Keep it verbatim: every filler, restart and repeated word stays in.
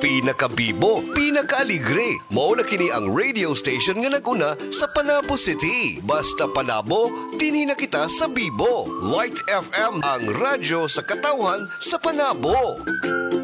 pinakabibo, pinakaaligre. Mao na kini ang radio station nga naguna sa Panabo City. Basta Panabo, dinhi na kita sa Bibo. Light F M, ang radyo sa katawhan sa Panabo.